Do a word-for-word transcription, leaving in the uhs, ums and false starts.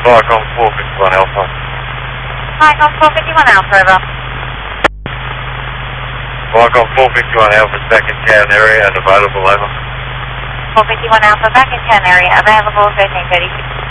Viacom four fifty-one Alpha. Viacom four fifty-one Alpha, over. Viacom four fifty-one Alpha is back in town area and available, over. four fifty-one Alpha, back in town area, available thirteen thirty-six.